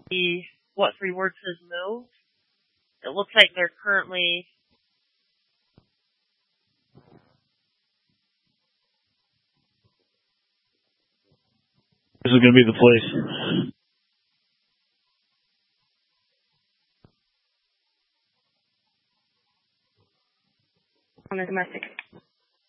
see what 3 words says move. It looks like they're currently... This is going to be the place. On the domestic.